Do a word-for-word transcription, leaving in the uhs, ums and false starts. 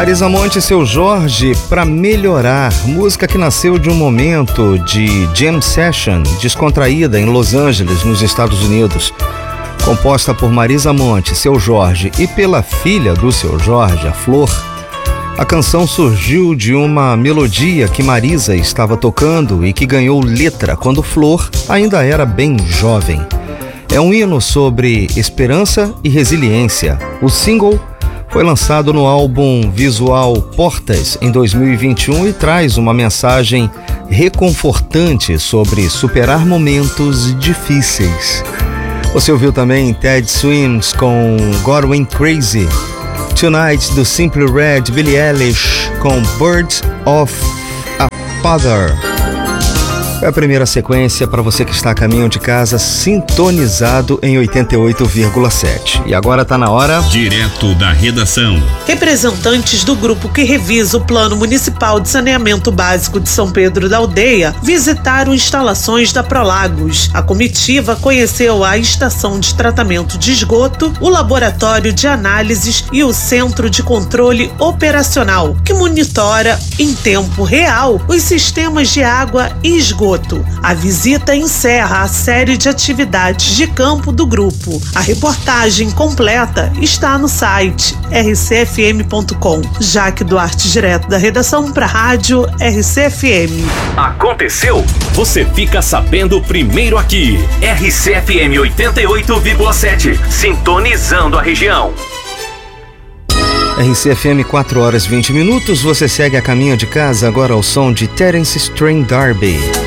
Marisa Monte e Seu Jorge, Pra Melhorar, música que nasceu de um momento de jam session descontraída em Los Angeles, nos Estados Unidos. Composta por Marisa Monte, Seu Jorge e pela filha do Seu Jorge, a Flor, a canção surgiu de uma melodia que Marisa estava tocando e que ganhou letra quando Flor ainda era bem jovem. É um hino sobre esperança e resiliência. O single foi lançado no álbum visual Portas em dois mil e vinte e um e traz uma mensagem reconfortante sobre superar momentos difíceis. Você ouviu também Ted Swims com Going Crazy, Tonight do Simply Red, Billie Eilish com Birds of a Feather. É a primeira sequência para você que está a caminho de casa, sintonizado em oitenta e oito vírgula sete. E agora está na hora... Direto da redação. Representantes do grupo que revisa o Plano Municipal de Saneamento Básico de São Pedro da Aldeia visitaram instalações da Prolagos. A comitiva conheceu a estação de tratamento de esgoto, o laboratório de análises e o centro de controle operacional, que monitora em tempo real os sistemas de água e esgoto. A visita encerra a série de atividades de campo do grupo. A reportagem completa está no site r c f m ponto com. Jaque Duarte, direto da redação para a Rádio R C F M. Aconteceu? Você fica sabendo primeiro aqui. R C F M oitenta e oito vírgula sete, sintonizando a região. R C F M, quatro horas e vinte minutos. Você segue a caminho de casa agora ao som de Terence Trent D'Arby.